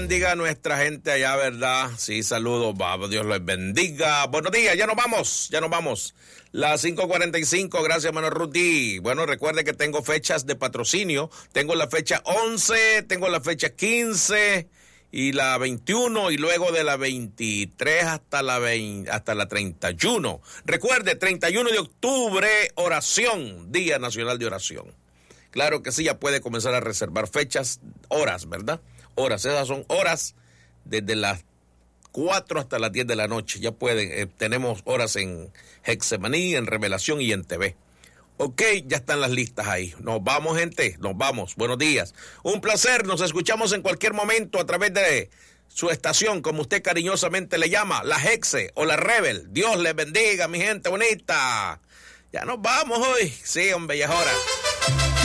Bendiga a nuestra gente allá, ¿verdad? Sí, saludos, vamos, Dios los bendiga. Buenos días, ya nos vamos. Las 5:45, gracias, Manuel Ruti. Bueno, recuerde que tengo fechas de patrocinio. Tengo la fecha 11, tengo la fecha 15 y la 21 y luego de la 23 hasta la 31. Recuerde, 31 de octubre, oración, Día Nacional de Oración. Claro que sí, ya puede comenzar a reservar fechas, horas, ¿verdad? Horas, esas son horas desde las 4 hasta las 10 de la noche. Ya pueden, tenemos horas en Hexemaní, en Revelación y en TV. Ok, ya están las listas ahí. Nos vamos, gente, nos vamos. Buenos días. Un placer, nos escuchamos en cualquier momento a través de su estación, como usted cariñosamente le llama, la Hexe o la Rebel. Dios les bendiga, mi gente bonita. Ya nos vamos hoy. Sí, hombre, ya es hora.